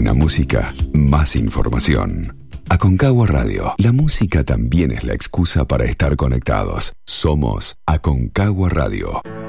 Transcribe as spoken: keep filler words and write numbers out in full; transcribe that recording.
buena música, más información. Aconcagua Radio. La música también es la excusa para estar conectados. Somos Aconcagua Radio.